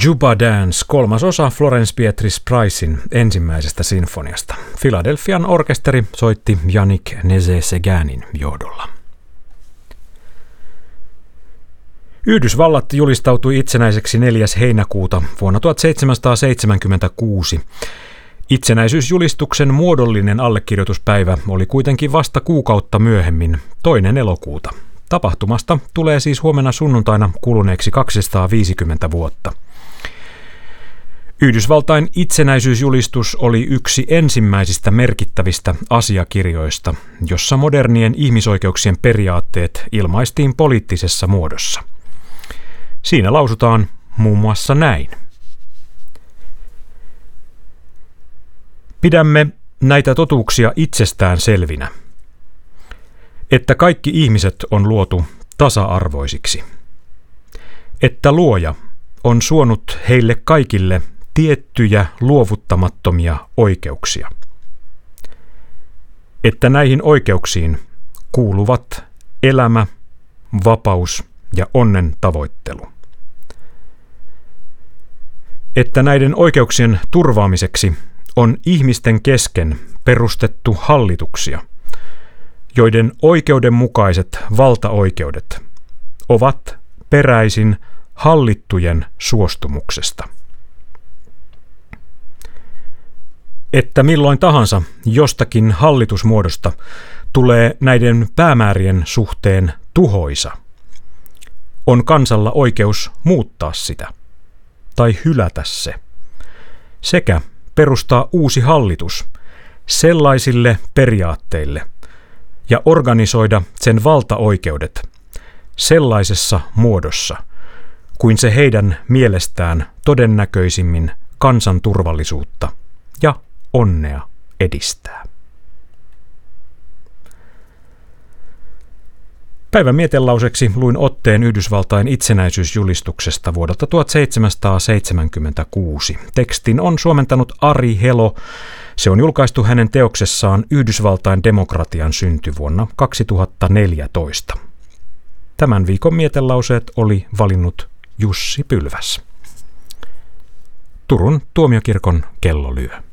Juba Dance, kolmas osa Florence Beatrice Pricein ensimmäisestä sinfoniasta. Philadelphian orkesteri soitti Yannick Nézet-Séguinin johdolla. Yhdysvallat julistautui itsenäiseksi 4. heinäkuuta vuonna 1776. Itsenäisyysjulistuksen muodollinen allekirjoituspäivä oli kuitenkin vasta kuukautta myöhemmin, 2. elokuuta. Tapahtumasta tulee siis huomenna sunnuntaina kuluneeksi 250 vuotta. Yhdysvaltain itsenäisyysjulistus oli yksi ensimmäisistä merkittävistä asiakirjoista, jossa modernien ihmisoikeuksien periaatteet ilmaistiin poliittisessa muodossa. Siinä lausutaan muun muassa näin. Pidämme näitä totuuksia itsestään selvinä, että kaikki ihmiset on luotu tasa-arvoisiksi, että Luoja on suonut heille kaikille tiettyjä luovuttamattomia oikeuksia, että näihin oikeuksiin kuuluvat elämä, vapaus ja onnen tavoittelu, että näiden oikeuksien turvaamiseksi on ihmisten kesken perustettu hallituksia, joiden oikeudenmukaiset valtaoikeudet ovat peräisin hallittujen suostumuksesta. Että milloin tahansa jostakin hallitusmuodosta tulee näiden päämäärien suhteen tuhoisa, on kansalla oikeus muuttaa sitä tai hylätä se, sekä perustaa uusi hallitus sellaisille periaatteille ja organisoida sen valtaoikeudet sellaisessa muodossa, kuin se heidän mielestään todennäköisimmin kansan turvallisuutta ja onnea edistää. Päivän mietelauseksi luin otteen Yhdysvaltain itsenäisyysjulistuksesta vuodelta 1776. Tekstin on suomentanut Ari Helo. Se on julkaistu hänen teoksessaan Yhdysvaltain demokratian synty vuonna 2014. Tämän viikon mietelauseet oli valinnut Jussi Pylväs. Turun tuomiokirkon kello lyö.